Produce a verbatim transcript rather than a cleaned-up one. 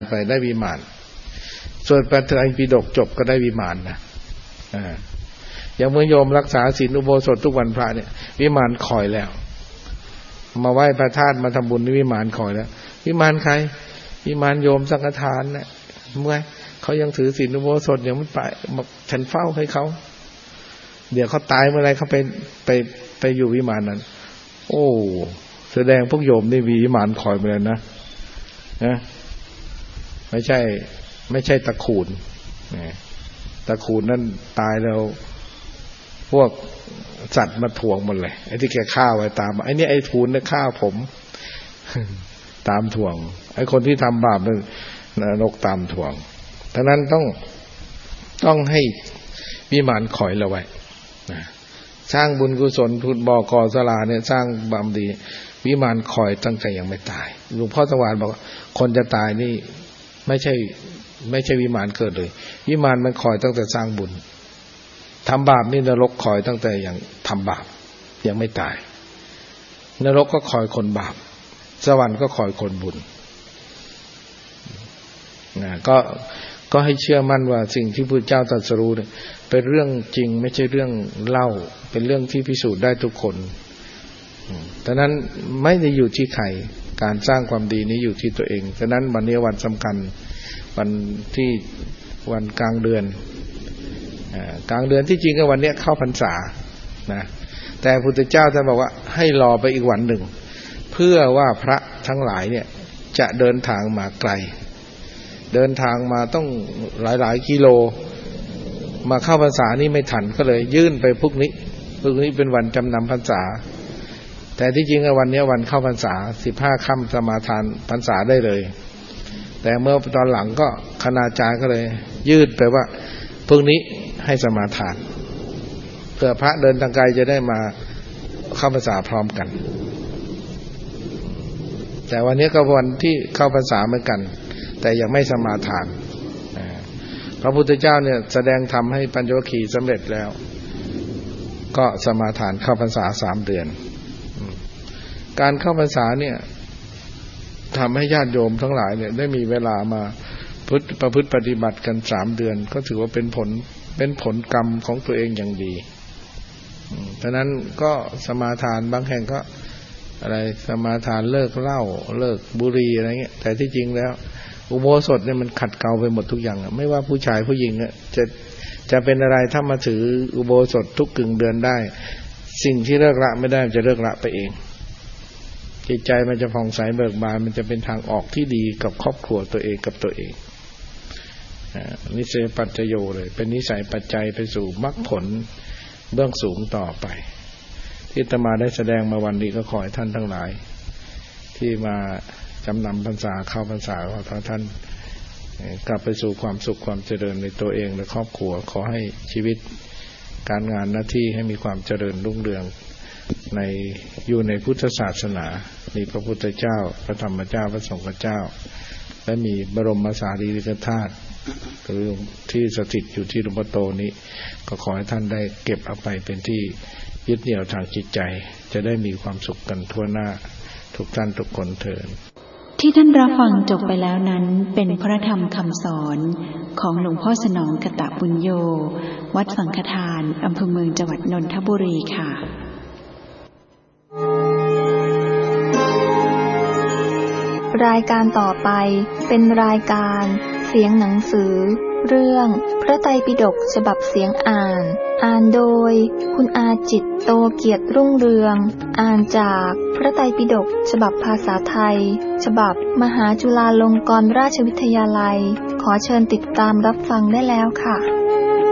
ไปได้วิมานส่วนพระไตรปิฎกจบก็ได้วิมานนะอ่าอย่างเมื่อโยมรักษาศีลอุโบสถทุกวันพระเนี่ยวิมานคอยแล้วมาไหว้พระธาตุมาทำบุญในวิมานคอยแล้ววิมานใครวิมานโยมสังฆทานเนี่ยเมื่อเขายังถือศีลอุโบสถอย่างมันไปฉันเฝ้าให้เขาเดี๋ยวเขาตายเมื่อไรเขาไปไปไปอยู่วิมานนั้นโอ้แสดงพวกโยมนี่วิมานคอยไปเลยนะนะไม่ใช่ไม่ใช่ตะขูนตะขูนนั่นตายแล้วพวกสัตว์มาถ่วงหมดเลยไอ้ที่แกฆ่าไว้ตามไอ้นี่ไอ้ทูนเนี่ยฆ่าผมตามถ่วงไอ้คนที่ทำบาปนั่นนรกตามถ่วงดังนั้นต้องต้องให้วิมานคอยเราไว้สร้างบุญกุศลทุนบ่อกอศาลาเนี่ยสร้างบารมีวิมานคอยตั้งแต่ยังไม่ตายหลวงพ่อสว่างบอกคนจะตายนี่ไม่ใช่ไม่ใช่วิมานเกิดเลยวิมานมันคอยตั้งแต่สร้างบุญทำบาปนี่นรกคอยตั้งแต่ยังทำบาปยังไม่ตายนรกก็คอยคนบาปสวรรค์ก็คอยคนบุญนะก็ก็ให้เชื่อมั่นว่าสิ่งที่พระเจ้าตรัสรู้เนี่ยเป็นเรื่องจริงไม่ใช่เรื่องเล่าเป็นเรื่องที่พิสูจน์ได้ทุกคนดังนั้นไม่ได้อยู่ที่ใครการสร้างความดีนี้อยู่ที่ตัวเองดังนั้นวันนี้วันสำคัญวันที่วันกลางเดือนกลางเดือนที่จริงก็วันนี้เข้าพรรษานะแต่พระพุทธเจ้าท่านบอกว่าให้รอไปอีกวันหนึ่งเพื่อว่าพระทั้งหลายเนี่ยจะเดินทางมาไกลเดินทางมาต้องหลายๆกิโลมาเข้าพรรษานี่ไม่ทันก็เลยยื่นไปพรุ่งนี้พรุ่งนี้เป็นวันจำนำพรรษาแต่ที่จริงวันนี้วันเข้าพรรษาสิบห้าค่ำสมาทานพรรษาได้เลยแต่เมื่อตอนหลังก็คณาจารย์ก็เลยยืดไปว่าพรุ่งนี้ให้สมาทานเพื่อพระเดินทางไกลจะได้มาเข้าพรรษาพร้อมกันแต่วันนี้ก็วันที่เข้าพรรษาเหมือนกันแต่ยังไม่สมาทานพระพุทธเจ้าเนี่ยแสดงธรรมให้ปัญจวัคคีย์สำเร็จแล้วก็สมาทานเข้าพรรษาสามเดือนการเข้าพรรษาเนี่ยทำให้ญาติโยมทั้งหลายเนี่ยได้มีเวลามาประพฤติปฏิบัติกันสามเดือนก็ถือว่าเป็นผลเป็นผลกรรมของตัวเองอย่างดีฉะนั้นก็สมาทานบางแห่งก็อะไรสมาทานเลิกเหล้าเลิกบุหรี่อะไรเงี้ยแต่ที่จริงแล้วอุโบสถเนี่ยมันขัดเกลาไปหมดทุกอย่างไม่ว่าผู้ชายผู้หญิงเนี่ยจะจะเป็นอะไรถ้ามาถืออุโบสถทุกกึ่งเดือนได้สิ่งที่เลิกละไม่ได้จะเลิกละไปเองจิตใจมันจะผ่องใสเบิกบานมันจะเป็นทางออกที่ดีกับครอบครัวตัวเองกับตัวเองนิสัยปัจจโยเลยเป็นนิสัยปัจจัยไปสู่มรรคผลเบื้องสูงต่อไปที่อาตมาได้แสดงมาวันนี้ก็ขอให้ท่านทั้งหลายที่มาจำนำพรรษาเข้าพรรษาขอท่านกลับไปสู่ความสุขความเจริญในตัวเองและครอบครัวขอให้ชีวิตการงานหน้าที่ให้มีความเจริญรุ่งเรืองในอยู่ในพุทธศาสนามีพระพุทธเจ้าพระธรรมเจ้าพระสงฆ์เจ้าและมีบรมสารีริกธาตุคือที่สถิตอยู่ที่หลวงพ่อโตนี้ก็ขอให้ท่านได้เก็บเอาไปเป็นที่ยึดเหนี่ยวทางจิตใจจะได้มีความสุขกันทั่วหน้าทุกท่านทุกคนเถิดที่ท่านรับฟังจบไปแล้วนั้นเป็นพระธรรมคำสอนของหลวงพ่อสนองกตบุญโยวัดสังฆทานอำเภอเมืองจังหวัดนนทบุรีค่ะรายการต่อไปเป็นรายการเสียงหนังสือเรื่องพระไตรปิฎกฉบับเสียงอ่านอ่านโดยคุณอาจิตโตเกียรติรุ่งเรืองอ่านจากพระไตรปิฎกฉบับภาษาไทยฉบับมหาจุฬาลงกรณราชวิทยาลัยขอเชิญติดตามรับฟังได้แล้วค่ะ